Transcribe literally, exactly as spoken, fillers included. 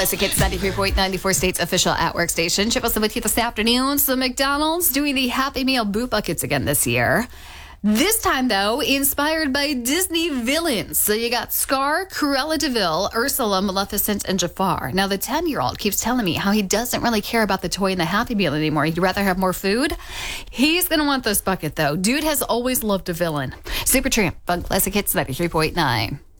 Classic Hits ninety-three point nine, four States official at work station. Chip Wilson with you this afternoon. So McDonald's doing the Happy Meal boot buckets again this year. This time, though, inspired by Disney villains. So you got Scar, Cruella de Vil, Ursula, Maleficent, and Jafar. Now, the ten-year-old keeps telling me how he doesn't really care about the toy and the Happy Meal anymore. He'd rather have more food. He's going to want this bucket, though. Dude has always loved a villain. Super Tramp on Classic Hits ninety-three point nine.